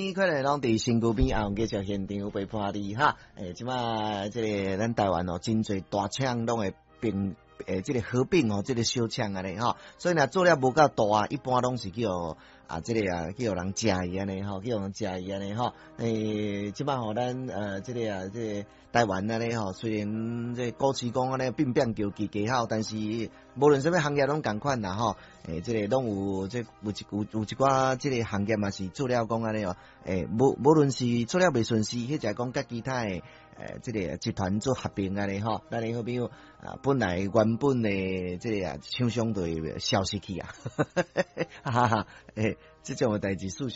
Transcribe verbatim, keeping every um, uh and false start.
呢，可能拢伫身躯边啊，继续现场有被破例哈。诶，即马即个咱台湾哦，真侪大厂拢会并诶，即个合并哦，即个小厂安尼吼，所以若做了无够大，一般拢是叫啊，即个啊，叫人食伊安尼吼，叫人食伊安尼吼。诶，即马吼咱呃，即个啊，即个台湾安尼吼，虽然即股市讲安尼变变叫几家好，但是无论什么行业拢共款啦吼。诶，即个拢有即有一有有一寡即个行业嘛是做了讲安尼哦。诶，无无论是做了袂顺势，迄就讲甲其他诶诶，即个集团做合并安尼吼。咱你好比如啊，本来原本诶即个啊厂商就会消失去啊，哈哈哈，诶，即种诶代志事